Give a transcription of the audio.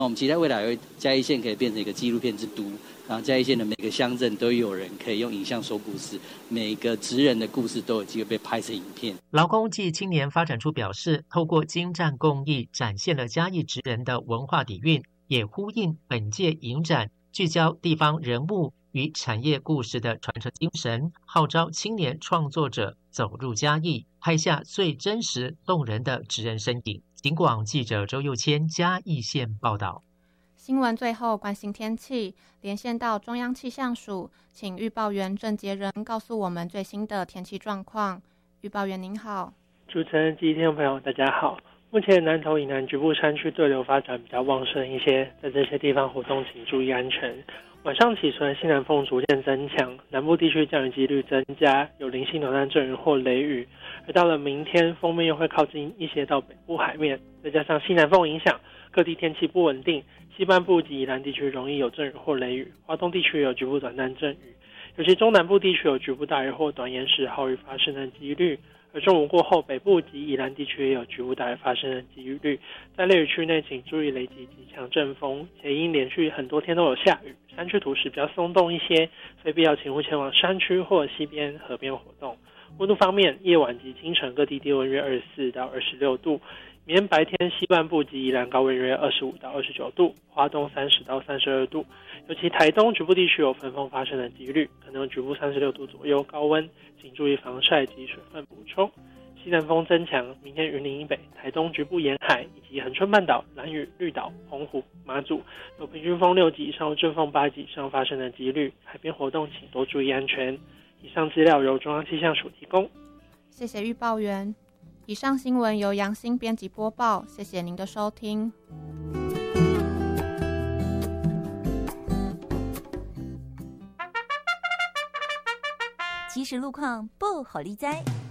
我们期待未来会嘉义县可以变成一个纪录片之都，然后嘉义县的每个乡镇都有人可以用影像说故事，每个职人的故事都有机会被拍成影片。 劳工暨青年发展处表示，透过精湛工艺展现了嘉义职人的文化底蕴，也呼应本届影展聚焦地方人物与产业故事的传承精神，号召青年创作者走入嘉义，拍下最真实动人的职人身影。警广记者周佑谦嘉义县报道。 新闻最后关心天气，连线到中央气象署，请预报员郑杰仁告诉我们最新的天气状况。预报员您好。 主持人及听众朋友大家好。目前南投以南局部山区对流发展比较旺盛一些，在这些地方活动请注意安全。晚上起随西南风逐渐增强，南部地区降雨几率增加，有零星短暂阵雨或雷雨。而到了明天，锋面又会靠近一些到北部海面，再加上西南风影响，各地天气不稳定，西半部及宜兰地区容易有阵雨或雷雨，花东地区有局部短暂阵雨，尤其中南部地区有局部大雨或短延时豪雨发生的几率。而中午过后，北部及宜兰地区也有局部大雨发生的几率。在雷雨区内，请注意雷击及强阵风，且因连续很多天都有下雨，山区土势比较松动一些，非必要请勿前往山区或溪边、河边活动。温度方面，夜晚及清晨各地低温约24到26度，明天白天西半部及宜兰高温约25到29度，花东30到32度，尤其台东局部地区有分风发生的几率，可能有局部36度左右高温，请注意防晒及水分补充。西南风增强，明天云林以北、台东局部沿海以及恒春半岛、兰屿、绿岛、澎湖、马祖有平均风6级以上或阵风8级以上发生的几率，海边活动请多注意安全。以上资料由中央气象署提供。 谢谢预报员。以上新闻由杨欣编辑播报，谢谢您的收听。 即时路况不好理解。